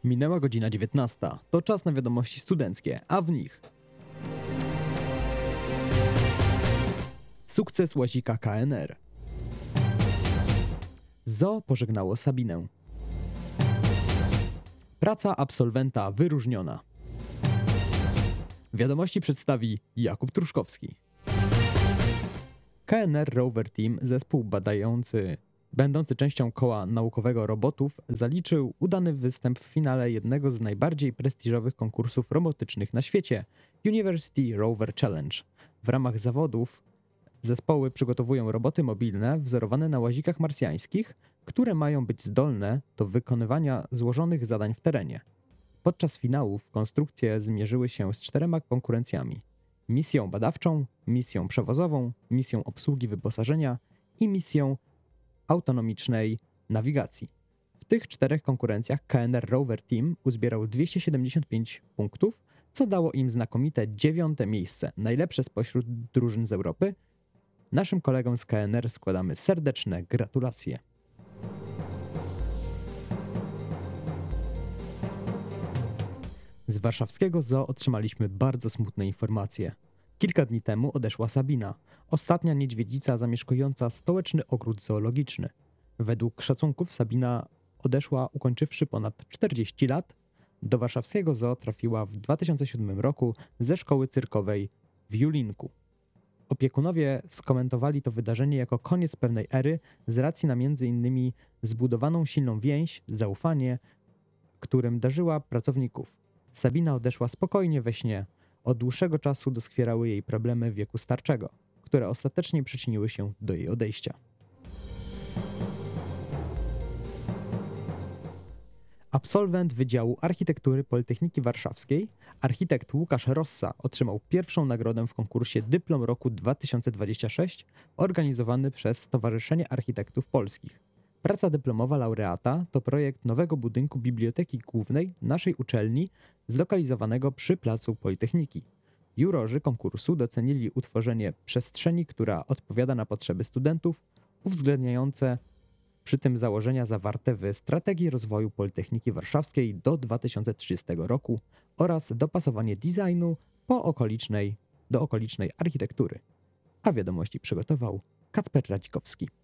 Minęła godzina 19. To czas na wiadomości studenckie, a w nich sukces łazika KNR. ZOO pożegnało Sabinę. Praca absolwenta wyróżniona. Wiadomości przedstawi Jakub Truszkowski. KNR Rover Team, zespół będący częścią koła naukowego robotów, zaliczył udany występ w finale jednego z najbardziej prestiżowych konkursów robotycznych na świecie – University Rover Challenge. W ramach zawodów zespoły przygotowują roboty mobilne wzorowane na łazikach marsjańskich, które mają być zdolne do wykonywania złożonych zadań w terenie. Podczas finałów konstrukcje zmierzyły się z 4 konkurencjami: misją badawczą, misją przewozową, misją obsługi wyposażenia i misją autonomicznej nawigacji. W tych 4 konkurencjach KNR Rover Team uzbierał 275 punktów, co dało im znakomite 9. miejsce, najlepsze spośród drużyn z Europy. Naszym kolegom z KNR składamy serdeczne gratulacje. Z warszawskiego ZOO otrzymaliśmy bardzo smutne informacje. Kilka dni temu odeszła Sabina, ostatnia niedźwiedzica zamieszkująca stołeczny ogród zoologiczny. Według szacunków Sabina odeszła ukończywszy ponad 40 lat. Do warszawskiego ZOO trafiła w 2007 roku ze szkoły cyrkowej w Julinku. Opiekunowie skomentowali to wydarzenie jako koniec pewnej ery z racji na m.in. zbudowaną silną więź, zaufanie, którym darzyła pracowników. Sabina odeszła spokojnie we śnie. Od dłuższego czasu doskwierały jej problemy wieku starczego, które ostatecznie przyczyniły się do jej odejścia. Absolwent Wydziału Architektury Politechniki Warszawskiej, architekt Łukasz Rossa, otrzymał pierwszą nagrodę w konkursie Dyplom Roku 2026 organizowany przez Stowarzyszenie Architektów Polskich. Praca dyplomowa laureata to projekt nowego budynku Biblioteki Głównej naszej uczelni zlokalizowanego przy placu Politechniki. Jurorzy konkursu docenili utworzenie przestrzeni, która odpowiada na potrzeby studentów, uwzględniające przy tym założenia zawarte w Strategii Rozwoju Politechniki Warszawskiej do 2030 roku oraz dopasowanie designu do okolicznej architektury. A wiadomości przygotował Kacper Radzikowski.